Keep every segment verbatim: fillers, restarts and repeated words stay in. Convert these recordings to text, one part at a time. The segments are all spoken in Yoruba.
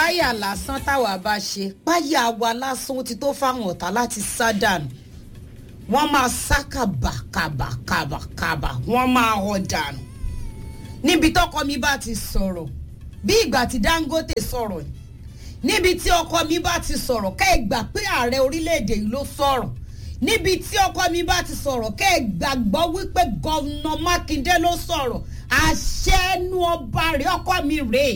páyà lásán táwa bá ṣe páyà wa lásán ó ti tó fáwọn ọ̀tá láti sá dànù wọ́n máa sá kàbàkàbàkàbàkàbà wọ́n máa họ dànù níbi tọ́kọ mi bá ti sọ̀rọ̀ bí ìgbà tí Dangote sọ̀rọ̀ níbi tí ọkọ mi bá ti sọ̀rọ̀ kẹ́ ẹ gbà pé ààrẹ orílẹ̀-èdè yìí ló sọ̀rọ̀ níbi tí ọkọ mi bá ti sọ̀rọ̀ kẹ́ ẹ gbàgbọ́ wípé gọ́vnà Mákindé ló sọ̀rọ̀ àṣẹnu ọba rẹ̀ ọkọ mi rèé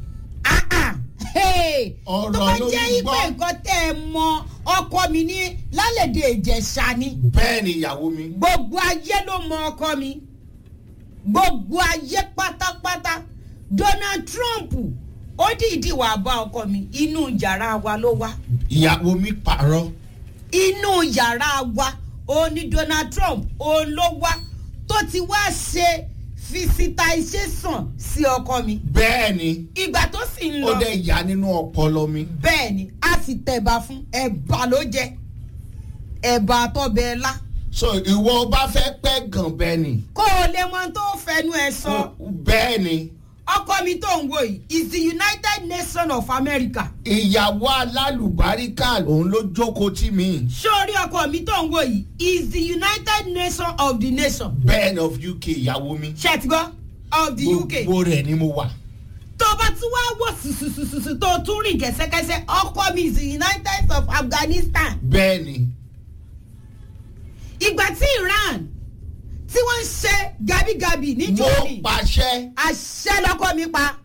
tó bá jẹ́ ìpè nǹkan tẹ́ ẹ mọ ọkọ mi ní lálẹ́dẹ̀ Ìjẹ̀ṣà ni. bẹ́ẹ̀ ni ìyàwó mi. gbogbo ayé ló mọ ọkọ mi gbogbo ayé pátápátá Donald Trump ó dìídì wá bá ọkọ mi inú yàrá wa ló wá. ìyàwó mi pààrọ̀. inú yàrá wa ó ní Donald Trump ó ló wá tó ti wá ṣe visitation sí ọkọ mi. bẹ́ẹ̀ni. ìgbà tó sì ń lọ. ó dẹ̀ yà nínú ọpọlọ mi. bẹ́ẹ̀ni a sì tẹ̀bà fún ẹ̀bà ló jẹ ẹ̀bà àtọ̀bẹ̀ ẹ̀la. so ìwọ bá fẹ́ pẹ́ gan bẹ́ẹ̀ ni. kó o lè mọ tó fẹnu ẹ sọ. bẹ́ẹ̀ni. ọkọ mi tó ń wò yìí is the United Nations of America. ìyàwó alálùbáríkà òun ló jókòó tì mí. sórí ọkọ mi tó ń wò yìí is the United Nations of the nation. bẹ́ẹ̀ni of U K ìyàwó mi. ṣètìgọ́ of the U K. gbogbo rẹ̀ ni mo wà. tó bá tún wá wò sùsùsùsù tó tún rìn kẹsẹkẹsẹ ọkọ mi is the United States of Afghanistan. bẹ́ẹ̀ni. ìgbà tí Iran tí wọ́n ń ṣe gabigabi níjọ́ ni. mo pàṣẹ. àṣẹ lọ́kọ mi pa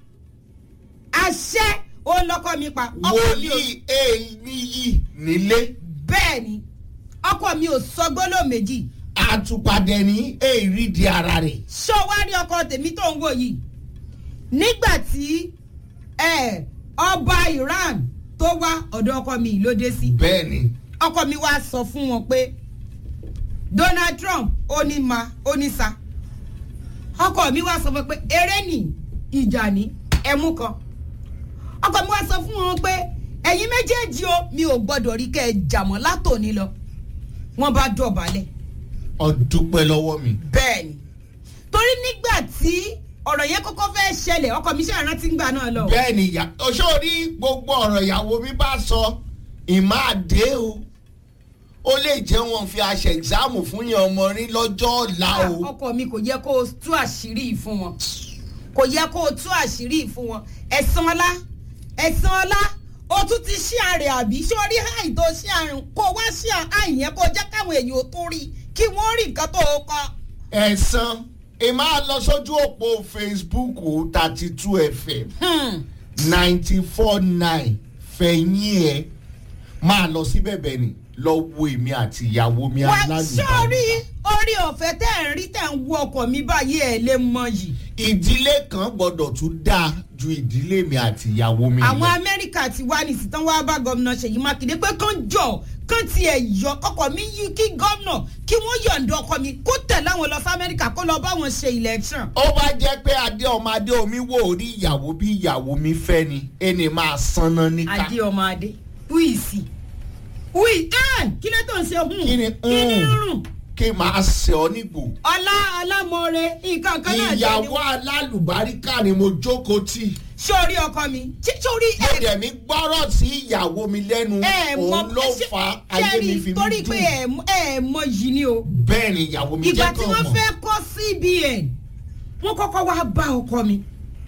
àṣẹ ó lọ́kọ mi pa. wòlíì èmi yìí nílé. bẹ́ẹ̀ ni ọkọ mi ò sọ gbólóhùn méjì. àtùpàdé ní èrì di ara rẹ̀. ṣó wá rí ọkọ tèmi tó ń wò yìí nígbà tí ọba Iran tó wá ọ̀dọ̀ ọkọ mi ló dé sí. bẹ́ẹ̀ ni. ọkọ mi wá sọ fún wọn pé Donald Trump ó ní ma ó ní sa ọkọ mi wá sọ fún pé eré ní ìjà ní ẹmú kan ọkọ mi wá sọ fún wọn pé ẹ̀yin méjèèjì o mi ò gbọ́dọ̀ rí kẹ́ ẹ jàmọ́ látòní lọ wọ́n bá dọ̀bálẹ̀. ọdúpẹ́ lọ́wọ́ mi. bẹ́ẹ̀ni torí nígbà tí ọ̀rọ̀ yẹn kọ́kọ́ fẹ́ ṣẹlẹ̀ ọkọ mi ṣe àrántí ń gbà náà lọ. bẹ́ẹ̀ni ìyá ọṣọ́rí gbogbo ọ̀rọ̀ ìyàwó mi bá sọ ìmáàdé o ó lè jẹ́ wọn fi aṣẹ ẹ̀gzáàmù fún yẹn ọmọ rí lọ́jọ́ ọ̀la o. ọkọ mi kò yẹ kó o tú àṣírí fún wọn kò yẹ kó o tú àṣírí fún wọn ẹ̀sán ọlá ẹ̀sán ọlá o tún ti ṣí àrẹ àbí sórí àì tó ṣí àrùn kó wá ṣí àì yẹn kó jẹ́ káwọn èèyàn ò tó rí kí wọ́n rí nǹkan tó o kọ. ẹ̀sán ẹ máa lọ sójú òpó Facebook thirty two F M ninety four nine fẹ̀yìn ẹ̀ máa lọ sí bẹ̀bẹ̀ ni lọ wo èmi àti ìyàwó mi alálùbáríkà. wá sórí orí ọ̀fẹ́ tẹ́ ẹ̀ ń rí tẹ́ ń wo ọkọ mi báyìí ẹ̀ lè mọ yìí. ìdílé kan gbọ́dọ̀ tún dáa ju ìdílé mi àti ìyàwó mi lọ. àwọn Amẹ́ríkà ti wá ní ìsìtàn wá bá gómìnà Ṣèyí Mákindé pé kán jọ kán tiẹ̀ yọ ọkọ mi yí kí gómìnà kí wọ́n yọ̀ǹda ọkọ mi kó tẹ̀lé àwọn lọ sí Amẹ́ríkà kó lọ bá wọn ṣe election. ó bá jẹ́ pé adé ọmọ adé omi wò ó rí ìyàwó bí ìyàwó mi fẹ́ ni ẹni máa sanná níkà. adé ọmọ adé wíìsì wíì ẹ kí ló tó ń ṣe hùn kí ni kí ni rùn. kí máa ṣe ọ nígbò. ọlá ọlámọre nǹkan kan náà. ìyàwó alálùbáríkà ni mo jókòó tì. sórí ọkọ mi sórí ẹ. mo dẹ̀ mi gbọ́rọ̀ sí ìyàwó mi lẹ́nu òun ló fa ayé mi fi mi dùn. torí pé ẹ mọ yìí ni o. bẹ́ẹ̀ ni ìyàwó mi jẹ́ ìgbà kàn tí mọ̀. wọ́n fẹ́ kọ́ C B N wọ́n kọ́kọ́ wá bá ọkọ mi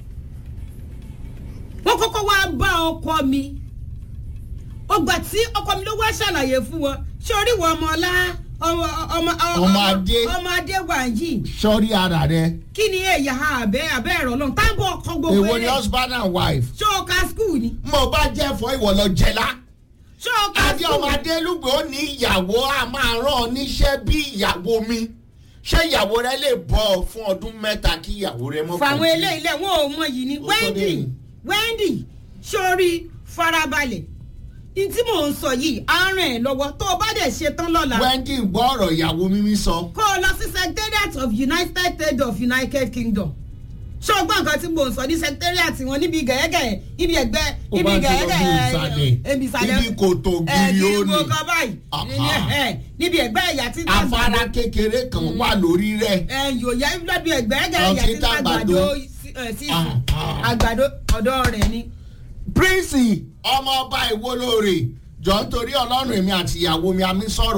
wọ́n kọ́kọ́ wá bá ọkọ mi ọgbà tí ọkọ mi ló wá ṣàlàyé fún wọn sórí wọn ọmọ ọlá ọmọ ọmọ ọmọ adé ọmọ adé wà yìí. sọ́rí ara rẹ. kí ni ẹ̀yà abẹ́ abẹ́ ẹ̀rọ lọ́n tábọ̀ ọkọ gbogbo èwo ni husband and wife. ṣé o ka school ni. mo bá jẹ́ fọ ìwọ lọ jẹ́lá. ṣé o ka adé school. ọmọ adé lùgbò ó ní ìyàwó a máa rán ọ níṣẹ́ bí ìyàwó mi ṣé ìyàwó rẹ lè bọ́ ọ fún ọdún mẹ́ta kí ìyàwó rẹ mọ́. fàwọn eléyìí lẹ wọn ò mọ yìí ni Wendy Wendy sórí farabalẹ̀ n tí mò ń sọ yìí á ràn ẹ́ lọ́wọ́ tó o bá dẹ̀ ṣe tán lọ́la. Wendy gbọ́ ọ̀rọ̀ ìyàwó mímí sọ. kó o lọ sí secretariat of United States of United Kingdom ṣé o gbọ́ nǹkan tí mò ń sọ ní secretariat wọn níbi gẹ̀ẹ́gẹ̀ẹ́ ibi ẹgbẹ́ ibi gẹ̀ẹ́gẹ̀ẹ́ ibi ìsàlẹ̀ ibi kòtò gírí ó ní ẹ̀ẹ́dínwó kan báyìí níbi ẹgbẹ́ ẹ̀yà tí. afárá kékeré kan wà lórí rẹ̀. ẹ̀ yóò yá ibi ẹgbẹ́ ẹ̀yà tí àgbàdo àgbàdo ọ̀dọ́ rẹ̀ ni. Prince Lizzy ọmọ ọba ìwó lóore jọ nítorí ọlọ́run èmi àti ìyàwó mi àmì sọ̀rọ̀.